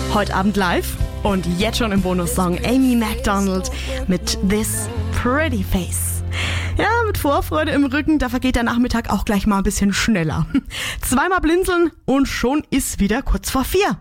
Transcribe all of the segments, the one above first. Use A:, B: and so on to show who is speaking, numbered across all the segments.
A: Heute Abend live und jetzt schon im Bonussong Amy Macdonald mit This Pretty Face. Ja, mit Vorfreude im Rücken, da vergeht der Nachmittag auch gleich mal ein bisschen schneller. Zweimal blinzeln und schon ist wieder kurz vor 4.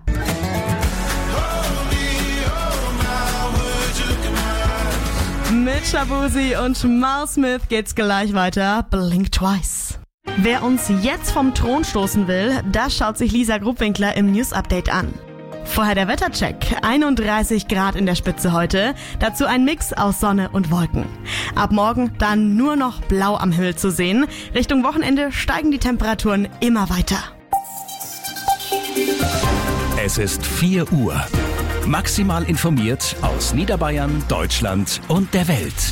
A: Mit Shaboozey und Mal Smith geht's gleich weiter. Blink Twice. Wer uns jetzt vom Thron stoßen will, das schaut sich Lisa Grubwinkler im News Update an. Vorher der Wettercheck. 31 Grad in der Spitze heute. Dazu ein Mix aus Sonne und Wolken. Ab morgen dann nur noch blau am Himmel zu sehen. Richtung Wochenende steigen die Temperaturen immer weiter.
B: Es ist 4 Uhr. Maximal informiert aus Niederbayern, Deutschland und der Welt.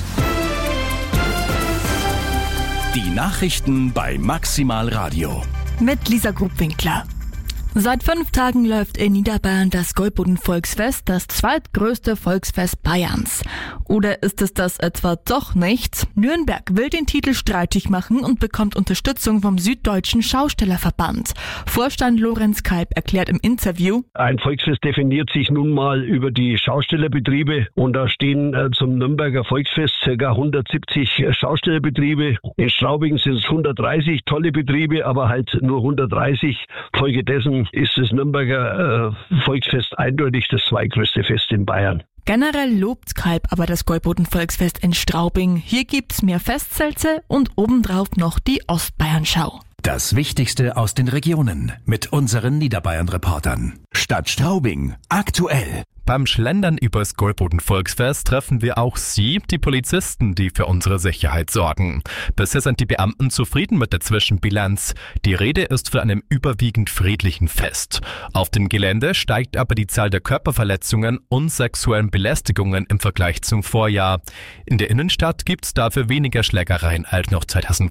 B: Die Nachrichten bei Maximal Radio.
C: Mit Lisa Grubwinkler. Seit 5 Tagen läuft in Niederbayern das Goldboden-Volksfest, das zweitgrößte Volksfest Bayerns. Oder ist es das etwa doch nicht? Nürnberg will den Titel streitig machen und bekommt Unterstützung vom Süddeutschen Schaustellerverband. Vorstand Lorenz Kalb erklärt im Interview:
D: Ein Volksfest definiert sich nun mal über die Schaustellerbetriebe und da stehen zum Nürnberger Volksfest ca. 170 Schaustellerbetriebe. In Straubing sind es 130 tolle Betriebe, aber halt nur 130. Folgedessen ist das Nürnberger Volksfest eindeutig das zweitgrößte Fest in Bayern.
C: Generell lobt Kalb aber das Goldboden-Volksfest in Straubing. Hier gibt's mehr Festzelte und obendrauf noch die Ostbayernschau.
B: Das Wichtigste aus den Regionen mit unseren Niederbayern-Reportern. Stadt Straubing, aktuell.
E: Beim Schlendern übers Goldboden-Volksfest treffen wir auch Sie, die Polizisten, die für unsere Sicherheit sorgen. Bisher sind die Beamten zufrieden mit der Zwischenbilanz. Die Rede ist von einem überwiegend friedlichen Fest. Auf dem Gelände steigt aber die Zahl der Körperverletzungen und sexuellen Belästigungen im Vergleich zum Vorjahr. In der Innenstadt gibt's dafür weniger Schlägereien als noch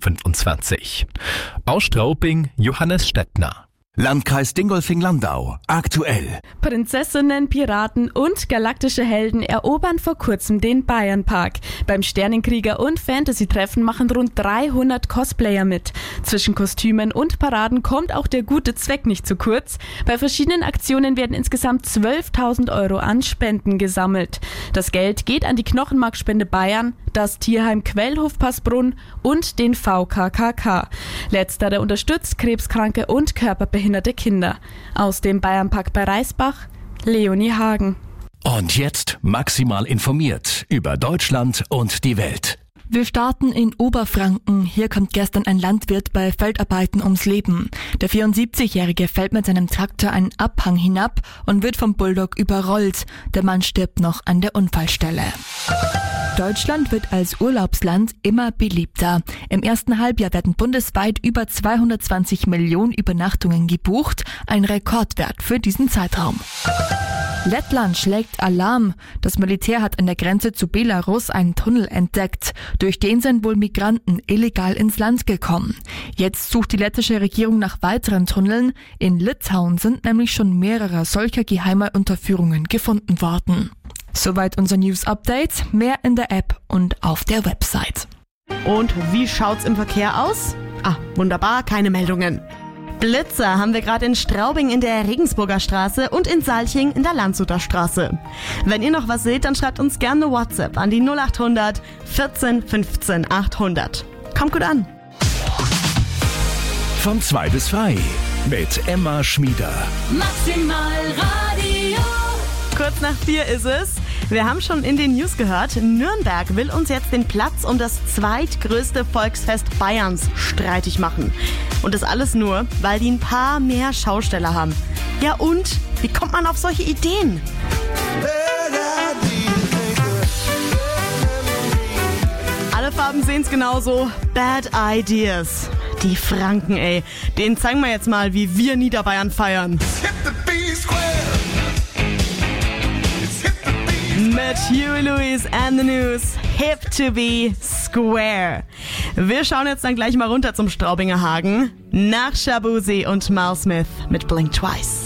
E: 2025. Aus Straubing, Johannes Stettner.
B: Landkreis Dingolfing-Landau, aktuell.
F: Prinzessinnen, Piraten und galaktische Helden erobern vor kurzem den Bayernpark. Beim Sternenkrieger- und Fantasy-Treffen machen rund 300 Cosplayer mit. Zwischen Kostümen und Paraden kommt auch der gute Zweck nicht zu kurz. Bei verschiedenen Aktionen werden insgesamt 12.000 € an Spenden gesammelt. Das Geld geht an die Knochenmarkspende Bayern, das Tierheim Quellhof Passbrunn und den VKKK. Letztere unterstützt krebskranke und körperbehinderte Kinder. Aus dem Bayernpark bei Reisbach, Leonie Hagen.
B: Und jetzt maximal informiert über Deutschland und die Welt.
C: Wir starten in Oberfranken. Hier kommt gestern ein Landwirt bei Feldarbeiten ums Leben. Der 74-Jährige fällt mit seinem Traktor einen Abhang hinab und wird vom Bulldog überrollt. Der Mann stirbt noch an der Unfallstelle. Deutschland wird als Urlaubsland immer beliebter. Im ersten Halbjahr werden bundesweit über 220 Millionen Übernachtungen gebucht, ein Rekordwert für diesen Zeitraum. Lettland schlägt Alarm. Das Militär hat an der Grenze zu Belarus einen Tunnel entdeckt. Durch den sind wohl Migranten illegal ins Land gekommen. Jetzt sucht die lettische Regierung nach weiteren Tunneln. In Litauen sind nämlich schon mehrere solcher geheimer Unterführungen gefunden worden. Soweit unser News-Update. Mehr in der App und auf der Website.
A: Und wie schaut's im Verkehr aus? Wunderbar, keine Meldungen. Blitzer haben wir gerade in Straubing in der Regensburger Straße und in Salching in der Landshuter Straße. Wenn ihr noch was seht, dann schreibt uns gerne eine WhatsApp an die 0800 14 15 800. Kommt gut an.
B: Von 2 bis 3 mit Emma Schmieder.
G: Maximal Radio.
A: Kurz nach 4 ist es. Wir haben schon in den News gehört, Nürnberg will uns jetzt den Platz um das zweitgrößte Volksfest Bayerns streitig machen. Und das alles nur, weil die ein paar mehr Schausteller haben. Ja und? Wie kommt man auf solche Ideen? Alle Farben sehen's genauso. Bad Ideas. Die Franken, ey. Denen zeigen wir jetzt mal, wie wir Niederbayern feiern. Mit Huey Lewis and the News, Hip to be Square. Wir schauen jetzt dann gleich mal runter zum Straubinger Hagen. Nach Shaboozey und Mal Smith mit Blink Twice.